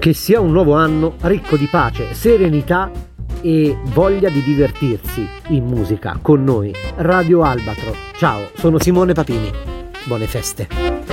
che sia un nuovo anno ricco di pace, serenità e voglia di divertirsi in musica con noi. Radio Albatro. Ciao, sono Simone Papini. Buone feste.